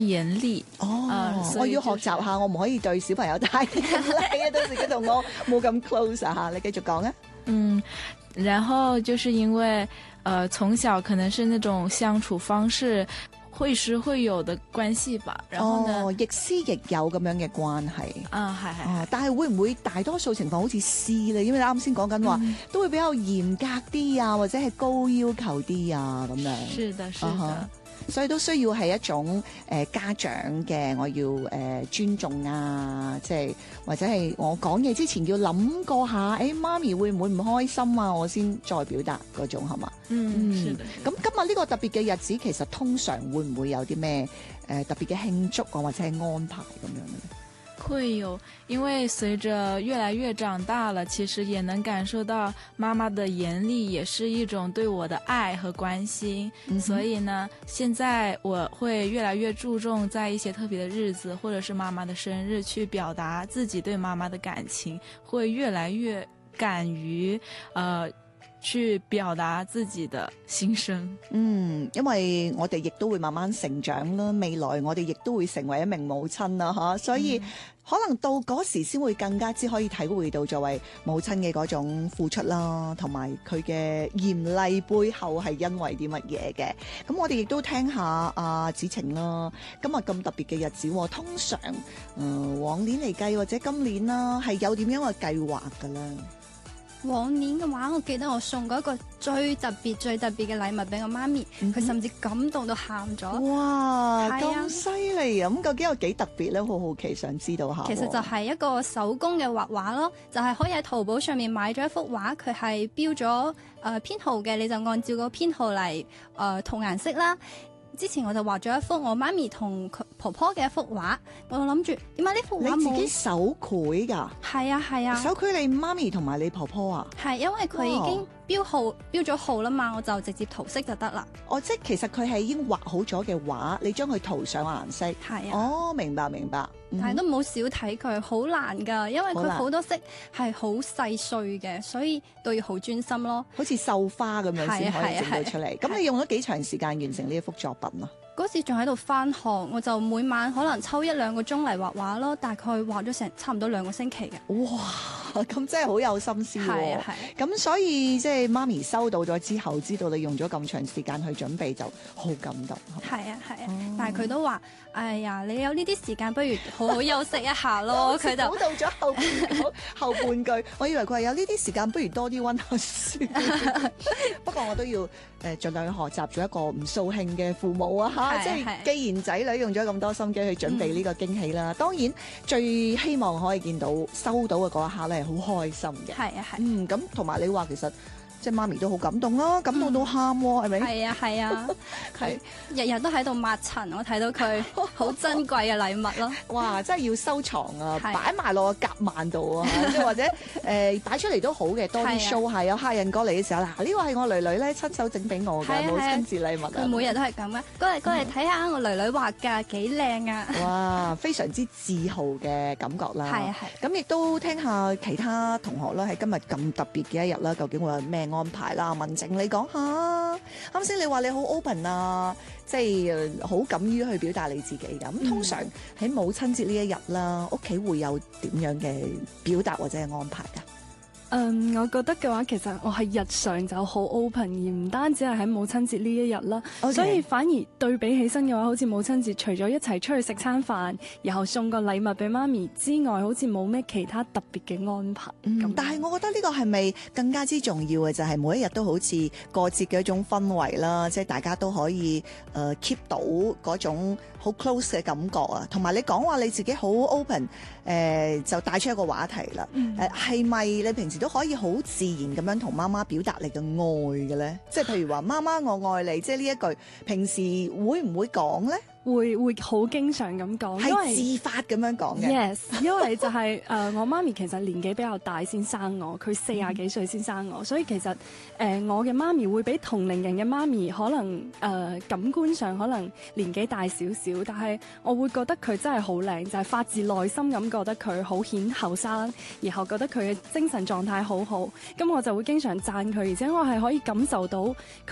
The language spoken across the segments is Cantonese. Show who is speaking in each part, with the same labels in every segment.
Speaker 1: 嚴厲。
Speaker 2: 我要學習下，我唔可以對小朋友太嚴厲啊，到時佢同我冇咁 close 啊。你繼續講啊。
Speaker 1: 然後就是因為從小可能是那種相處方式會師會友的關係吧，然後呢，
Speaker 2: 亦師亦友咁樣嘅關係。
Speaker 1: 係。
Speaker 2: 但係會唔會大多數情況好似師咧？因為你啱先講緊話，都會比較嚴格啲啊，或者係高要求啲啊咁樣。
Speaker 1: 是的，是的。
Speaker 2: 所以都需要係一種家長嘅，我要尊重啊，即係或者係我講嘢之前要諗過下，媽咪會唔會唔開心啊？我先再表達嗰種係嘛？
Speaker 1: 是的。
Speaker 2: 咁今日呢個特別嘅日子，其實通常會唔會有啲咩特別嘅慶祝啊，或者係安排咁樣咧？
Speaker 1: 會有，因為隨着越來越長大了，其實也能感受到媽媽的嚴厲也是一種對我的愛和關心。所以呢，現在我會越來越注重在一些特別的日子，或者是媽媽的生日，去表達自己對媽媽的感情，會越來越敢於去表達自己的心聲。
Speaker 2: 因為我哋亦都會慢慢成長啦，未來我哋亦都會成為一名母親啦，吓，所以可能到嗰時先會更加之可以體會到作為母親嘅嗰種付出啦，同埋佢嘅嚴厲背後係因為啲乜嘢嘅。咁我哋亦都聽下阿子晴啦，今日咁特別嘅日子，通常往年嚟計或者今年啦，係有點樣嘅計劃噶啦？
Speaker 3: 往年嘅話，我記得我送過一個最特別嘅禮物俾我媽咪，佢甚至感動到喊咗。
Speaker 2: 哇，咁犀利啊！咁究竟有幾特別咧？好好奇想知道下。
Speaker 3: 其實就係一個手工嘅畫畫咯，就係可以喺淘寶上面買咗一幅畫，佢係標咗編號嘅，你就按照個編號嚟塗顏色啦。之前我就畫咗一幅我媽咪同佢婆婆嘅一幅畫，我諗住點解呢幅畫
Speaker 2: 你自己手繪㗎？
Speaker 3: 係啊，
Speaker 2: 手繪你媽咪同埋你婆婆啊？
Speaker 3: 係，因為佢已經標咗號啦嘛，我就直接塗色就得啦。
Speaker 2: 即係其實佢係已經畫好咗嘅畫，你將佢塗上顏色。
Speaker 3: 係啊。
Speaker 2: 明白。
Speaker 3: 但係都唔好少睇佢，好難㗎，因為佢好多色係好細碎嘅，所以都要好專心咯。
Speaker 2: 好似繡花咁樣先可以整到出嚟。咁你用咗幾長時間完成呢一幅作品啊？
Speaker 3: 嗰時仲喺度返學，我就每晚可能抽1-2個鐘嚟畫畫咯，大概畫咗成差唔多2個星期嘅。
Speaker 2: 哇，咁真係好有心思喎。
Speaker 3: 係。
Speaker 2: 咁所以即係媽咪收到咗之後，知道你用咗咁長時間去準備，就好感動。
Speaker 3: 係啊。但係佢都話：哎呀，你有呢啲時間，不如好好休息一下咯。佢就
Speaker 2: 估到咗後半句，我以為佢話有呢啲時間，不如多啲溫下書。不過我都要盡量去學習做一個唔掃興嘅父母啊！即係既然仔女用咗咁多心機去準備呢個驚喜啦，當然最希望可以見到收到嘅嗰一刻咧係好開心嘅。
Speaker 3: 係。
Speaker 2: 咁同埋你話其實即係媽咪都好感動啦，感動到喊喎，係咪？
Speaker 3: 係啊，佢日日都喺度抹塵，我睇到佢好珍貴嘅禮物咯。
Speaker 2: 哇！真係要收藏啊，擺埋落個夾萬度啊，即係或者擺出嚟都好嘅，多啲 show 下。有客人過嚟嘅時候，嗱，呢個係我女女咧親手整俾我嘅母親節禮物啊。
Speaker 3: 佢每日都係咁嘅，過嚟睇下我女女畫㗎，幾靚啊！
Speaker 2: 哇，非常之自豪嘅感覺啦。
Speaker 3: 係。
Speaker 2: 咁亦都聽下其他同學啦，喺今日咁特別嘅一日啦，究竟會有咩安排啦？文靜，你講下。啱先你話你好 open 啊，即係好敢於去表達你自己㗎。咁通常喺母親節呢一日啦，屋企會有點樣嘅表達或者係安排㗎？
Speaker 4: 我覺得嘅話，其實我係日常就好 open，而唔單止係喺母親節呢一日啦。
Speaker 2: Okay.
Speaker 4: 所以反而對比起身嘅話，好似母親節除咗一齊出去食餐飯，然後送個禮物俾媽咪之外，好似冇咩其他特別嘅安排。
Speaker 2: 但係我覺得呢個係咪更加之重要嘅就係每一日都好似過節嘅一種氛圍啦，即係大家都可以keep 到嗰種好 close 嘅感覺啊。同埋你講話你自己好 open，就帶出一個話題啦。係咪你平時都可以好自然咁樣同媽媽表達你嘅愛嘅咧？即係譬如話媽媽我愛你，即係呢一句，平時會唔會講咧？
Speaker 4: 會好經常咁講，
Speaker 2: 係自發咁樣講嘅。
Speaker 4: Yes， 因為就係我媽咪其實年紀比較大先生我，佢40幾歲先生我，所以其實我嘅媽咪會比同齡人嘅媽咪可能感官上可能年紀大少少，但係我會覺得佢真係好靚，就係發自內心咁覺得佢好顯後生，然後覺得佢嘅精神狀態好好，咁我就會經常讚佢，而且我係可以感受到佢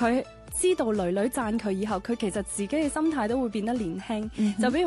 Speaker 4: 知道女女讚佢以後，佢其實自己嘅心態都會變得年輕。就比如